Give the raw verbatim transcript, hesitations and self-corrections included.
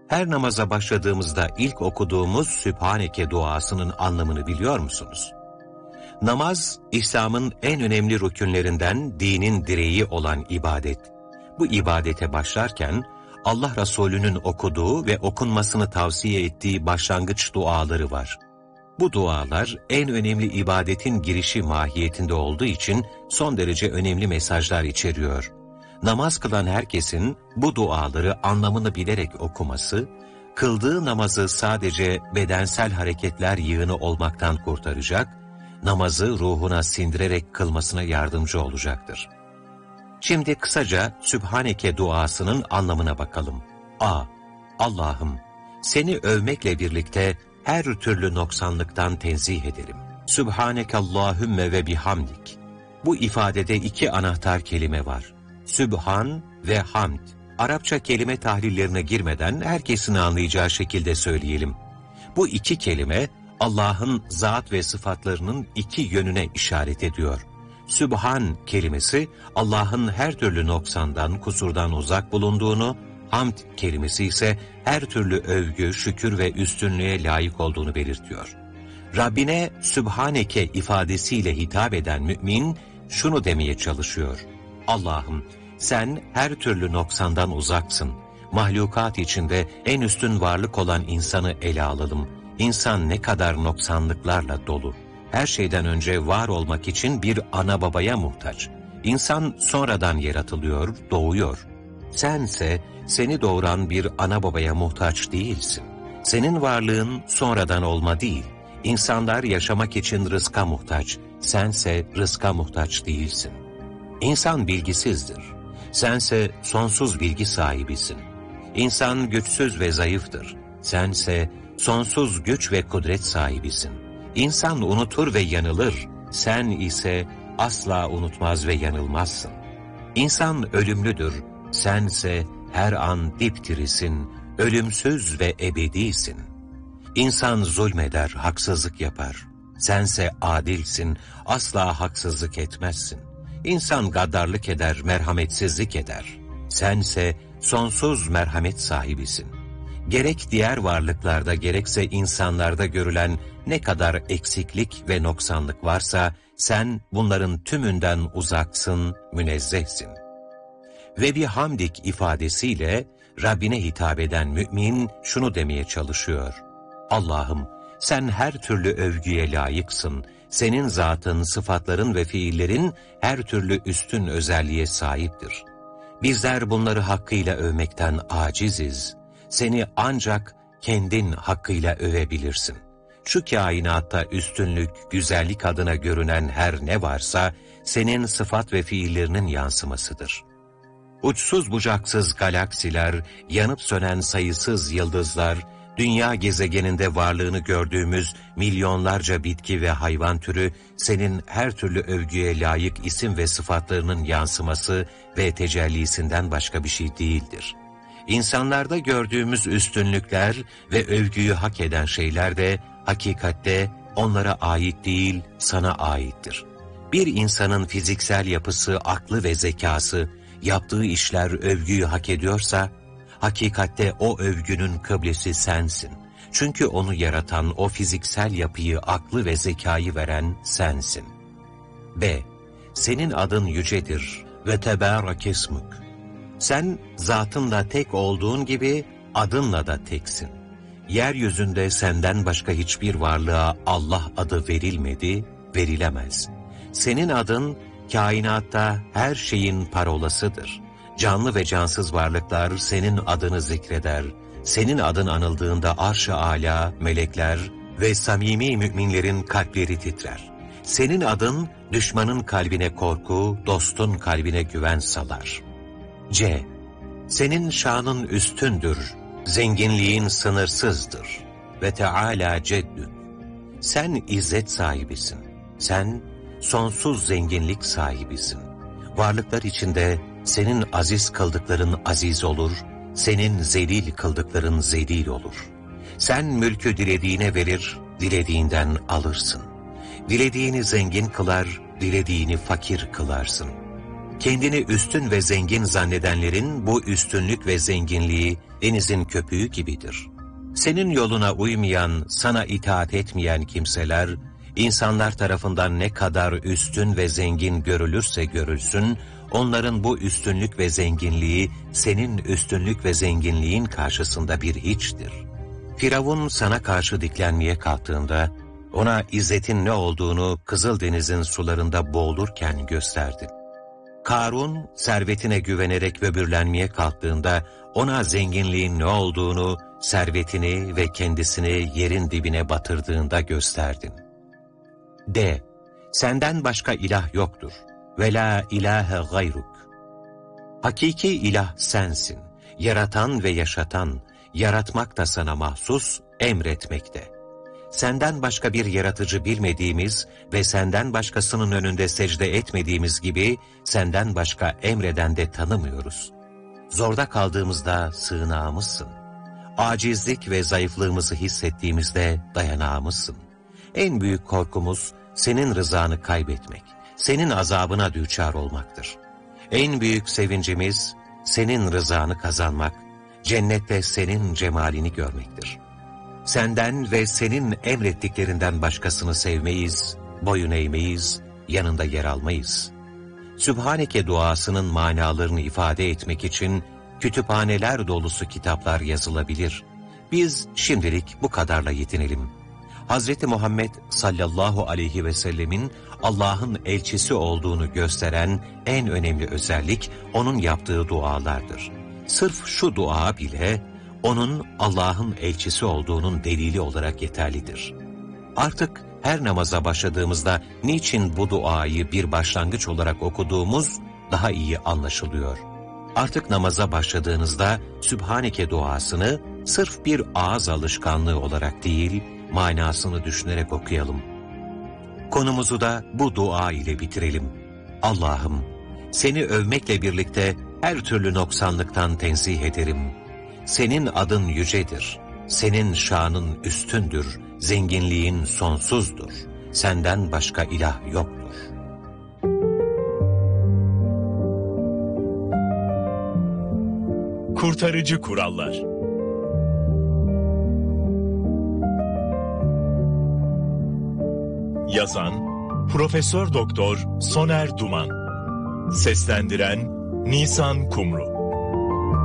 Her namaza başladığımızda ilk okuduğumuz Sübhaneke duasının anlamını biliyor musunuz? Namaz, İslam'ın en önemli rükünlerinden dinin direği olan ibadet. Bu ibadete başlarken Allah Resulü'nün okuduğu ve okunmasını tavsiye ettiği başlangıç duaları var. Bu dualar en önemli ibadetin girişi mahiyetinde olduğu için son derece önemli mesajlar içeriyor. Namaz kılan herkesin bu duaları anlamını bilerek okuması, kıldığı namazı sadece bedensel hareketler yığını olmaktan kurtaracak, namazı ruhuna sindirerek kılmasına yardımcı olacaktır. Şimdi kısaca Sübhaneke duasının anlamına bakalım. A. Allah'ım, seni övmekle birlikte her türlü noksanlıktan tenzih ederim. Sübhanekallahümme ve bihamdik. Bu ifadede iki anahtar kelime var. Sübhan ve hamd. Arapça kelime tahlillerine girmeden herkesin anlayacağı şekilde söyleyelim. Bu iki kelime Allah'ın zat ve sıfatlarının iki yönüne işaret ediyor. Sübhan kelimesi Allah'ın her türlü noksandan, kusurdan uzak bulunduğunu, hamd kelimesi ise her türlü övgü, şükür ve üstünlüğe layık olduğunu belirtiyor. Rabbine Sübhaneke ifadesiyle hitap eden mümin şunu demeye çalışıyor. Allah'ım, sen her türlü noksandan uzaksın. Mahlukat içinde en üstün varlık olan insanı ele alalım. İnsan ne kadar noksanlıklarla dolu. Her şeyden önce var olmak için bir ana babaya muhtaç. İnsan sonradan yaratılıyor, doğuyor. Sense seni doğuran bir ana babaya muhtaç değilsin. Senin varlığın sonradan olma değil. İnsanlar yaşamak için rızka muhtaç. Sense rızka muhtaç değilsin. İnsan bilgisizdir. Sense sonsuz bilgi sahibisin. İnsan güçsüz ve zayıftır. Sense sonsuz güç ve kudret sahibisin. İnsan unutur ve yanılır. Sen ise asla unutmaz ve yanılmazsın. İnsan ölümlüdür. Sense her an dipdirisin, ölümsüz ve ebedisin. İnsan zulmeder, haksızlık yapar. Sense adilsin, asla haksızlık etmezsin. İnsan gaddarlık eder, merhametsizlik eder. Sense sonsuz merhamet sahibisin. Gerek diğer varlıklarda gerekse insanlarda görülen ne kadar eksiklik ve noksanlık varsa, sen bunların tümünden uzaksın, münezzehsin. Ve bir hamdik ifadesiyle Rabbine hitap eden mümin şunu demeye çalışıyor. Allah'ım, sen her türlü övgüye layıksın. Senin zatın, sıfatların ve fiillerin her türlü üstün özelliğe sahiptir. Bizler bunları hakkıyla övmekten aciziz. Seni ancak kendin hakkıyla övebilirsin. Şu kainatta üstünlük, güzellik adına görünen her ne varsa, senin sıfat ve fiillerinin yansımasıdır. Uçsuz bucaksız galaksiler, yanıp sönen sayısız yıldızlar, dünya gezegeninde varlığını gördüğümüz milyonlarca bitki ve hayvan türü, senin her türlü övgüye layık isim ve sıfatlarının yansıması ve tecellisinden başka bir şey değildir. İnsanlarda gördüğümüz üstünlükler ve övgüyü hak eden şeyler de, hakikatte onlara ait değil, sana aittir. Bir insanın fiziksel yapısı, aklı ve zekası, yaptığı işler övgüyü hak ediyorsa, hakikatte o övgünün kıblesi sensin. Çünkü onu yaratan, o fiziksel yapıyı, aklı ve zekayı veren sensin. B. Senin adın yücedir ve tebârek esmuk. Sen zatınla tek olduğun gibi adınla da teksin. Yeryüzünde senden başka hiçbir varlığa Allah adı verilmedi, verilemez. Senin adın kainatta her şeyin parolasıdır. Canlı ve cansız varlıklar senin adını zikreder. Senin adın anıldığında arş-ı âlâ, melekler ve samimi müminlerin kalpleri titrer. Senin adın düşmanın kalbine korku, dostun kalbine güven salar. C. Senin şanın üstündür, zenginliğin sınırsızdır. Ve Teâlâ ceddün. Sen izzet sahibisin. Sen sonsuz zenginlik sahibisin. Varlıklar içinde senin aziz kıldıkların aziz olur, senin zelil kıldıkların zelil olur. Sen mülkü dilediğine verir, dilediğinden alırsın. Dilediğini zengin kılar, dilediğini fakir kılarsın. Kendini üstün ve zengin zannedenlerin bu üstünlük ve zenginliği denizin köpüğü gibidir. Senin yoluna uymayan, sana itaat etmeyen kimseler, insanlar tarafından ne kadar üstün ve zengin görülürse görülsün, onların bu üstünlük ve zenginliği, senin üstünlük ve zenginliğin karşısında bir hiçtir. Firavun sana karşı diklenmeye kalktığında, ona izzetin ne olduğunu Kızıldeniz'in sularında boğulurken gösterdin. Karun, servetine güvenerek böbürlenmeye kalktığında, ona zenginliğin ne olduğunu, servetini ve kendisini yerin dibine batırdığında gösterdin. De, senden başka ilah yoktur. Ve la ilahe gayruk. Hakiki ilah sensin. Yaratan ve yaşatan, yaratmak da sana mahsus, emretmekte. Senden başka bir yaratıcı bilmediğimiz ve senden başkasının önünde secde etmediğimiz gibi, senden başka emreden de tanımıyoruz. Zorda kaldığımızda sığınağımızsın. Acizlik ve zayıflığımızı hissettiğimizde dayanağımızsın. En büyük korkumuz, senin rızanı kaybetmek, senin azabına düçar olmaktır. En büyük sevincimiz, senin rızanı kazanmak, cennette senin cemalini görmektir. Senden ve senin emrettiklerinden başkasını sevmeyiz, boyun eğmeyiz, yanında yer almayız. Sübhaneke duasının manalarını ifade etmek için kütüphaneler dolusu kitaplar yazılabilir. Biz şimdilik bu kadarla yetinelim. Hazreti Muhammed sallallahu aleyhi ve sellemin Allah'ın elçisi olduğunu gösteren en önemli özellik onun yaptığı dualardır. Sırf şu dua bile onun Allah'ın elçisi olduğunun delili olarak yeterlidir. Artık her namaza başladığımızda niçin bu duayı bir başlangıç olarak okuduğumuz daha iyi anlaşılıyor. Artık namaza başladığınızda Sübhaneke duasını sırf bir ağız alışkanlığı olarak değil, manasını düşünerek okuyalım. Konumuzu da bu dua ile bitirelim. Allah'ım, seni övmekle birlikte her türlü noksanlıktan tenzih ederim. Senin adın yücedir, senin şanın üstündür, zenginliğin sonsuzdur. Senden başka ilah yoktur. Kurtarıcı kurallar. Yazan Profesör Doktor Soner Duman. Seslendiren Nisan Kumru.